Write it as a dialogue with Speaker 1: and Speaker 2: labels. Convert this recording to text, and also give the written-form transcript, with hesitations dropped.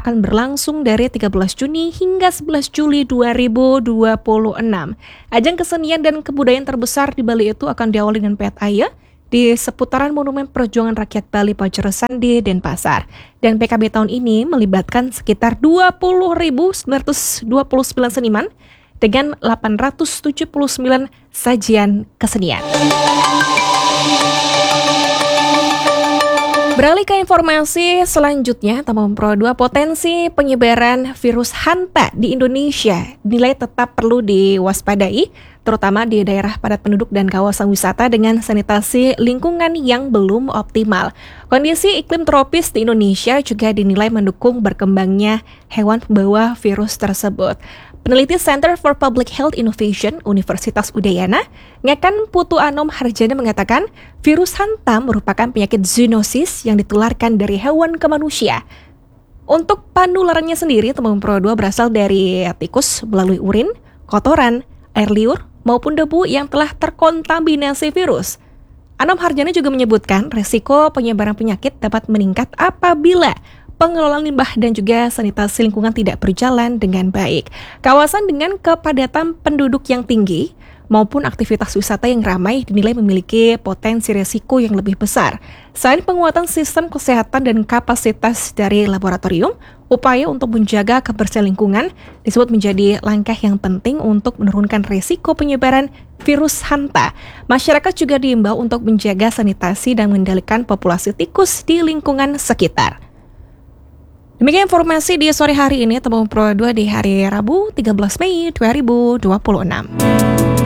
Speaker 1: akan berlangsung dari 13 Juni hingga 11 Juli 2026. Ajang kesenian dan kebudayaan terbesar di Bali itu akan diawali dengan pesta air di seputaran Monumen Perjuangan Rakyat Bali Pajarosan di Denpasar. Dan PKB tahun ini melibatkan sekitar 20.929 seniman dengan 879 sajian kesenian. Beralih ke informasi selanjutnya, Tamu Pro 2, potensi penyebaran virus Hanta di Indonesia dinilai tetap perlu diwaspadai, terutama di daerah padat penduduk dan kawasan wisata dengan sanitasi lingkungan yang belum optimal. Kondisi iklim tropis di Indonesia juga dinilai mendukung berkembangnya hewan pembawa virus tersebut. Peneliti Center for Public Health Innovation Universitas Udayana, Ngakan Putu Anom Harjana mengatakan, virus Hanta merupakan penyakit zoonosis yang ditularkan dari hewan ke manusia. Untuk penularannya sendiri, Teman Pro 2 berasal dari tikus melalui urin, kotoran, air liur, maupun debu yang telah terkontaminasi virus. Anom Harjana juga menyebutkan resiko penyebaran penyakit dapat meningkat apabila pengelolaan limbah dan juga sanitasi lingkungan tidak berjalan dengan baik. Kawasan dengan kepadatan penduduk yang tinggi maupun aktivitas wisata yang ramai dinilai memiliki potensi resiko yang lebih besar. Selain penguatan sistem kesehatan dan kapasitas dari laboratorium, upaya untuk menjaga kebersihan lingkungan disebut menjadi langkah yang penting untuk menurunkan resiko penyebaran virus Hanta. Masyarakat juga diimbau untuk menjaga sanitasi dan mengendalikan populasi tikus di lingkungan sekitar. Demikian informasi di sore hari ini, Teman Pro 2 di hari Rabu 13 Mei 2026.